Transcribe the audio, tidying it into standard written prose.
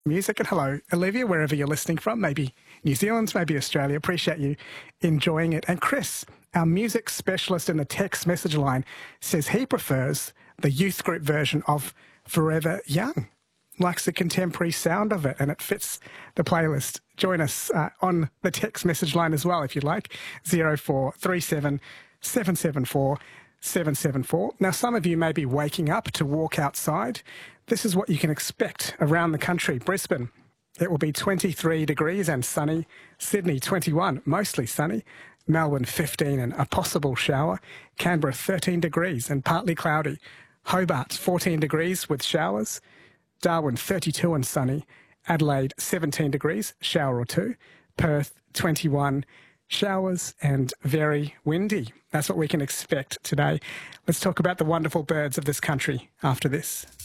Music. And hello, Olivia, wherever you're listening from, maybe New Zealand, maybe Australia. Appreciate you enjoying it. And Chris, our music specialist in the text message line, says he prefers the youth group version of Forever Young. Likes the contemporary sound of it, and it fits the playlist. Join us on the text message line as well, if you'd like, 0437 774 774. Now, some of you may be waking up to walk outside. This is what you can expect around the country. Brisbane, it will be 23 degrees and sunny. Sydney, 21, mostly sunny. Melbourne, 15 and a possible shower. Canberra, 13 degrees and partly cloudy. Hobart, 14 degrees with showers. Darwin, 32 and sunny. Adelaide, 17 degrees, shower or two. Perth, 21, showers and very windy. That's what we can expect today. Let's talk about the wonderful birds of this country after this.